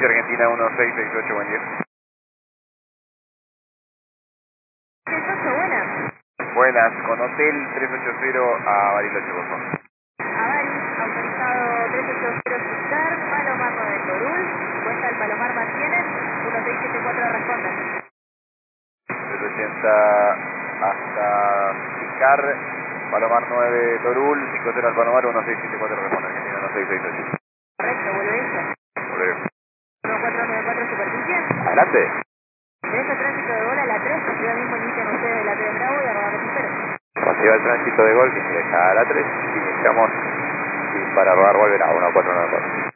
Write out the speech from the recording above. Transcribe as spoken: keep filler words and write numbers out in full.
Francia Argentina uno seis seis ocho, buen día. seis ocho, buenas. Buenas, con Hotel trescientos ochenta a Bariloche, por favor. Avari, autorizado trescientos ochenta Sustar, Palomar nueve Torul, cuesta el Palomar Martínez, uno seis siete cuatro responde. trescientos ochenta hasta Picar, Palomar nueve Torul, cinco cero al Palomar, uno seis siete cuatro responde, Argentina uno seis seis ocho. Correcto, vuelve eso. Volvemos. uno cuatro nueve cuatro Superficie. Adelante. Derecho tránsito de bola a la tres, así mismo inician ustedes de la tres Bravo y arroba cero. Pasiva el tránsito de gol que ingresa a la tres, iniciamos y para rodar volver a uno cuatro nueve cuatro.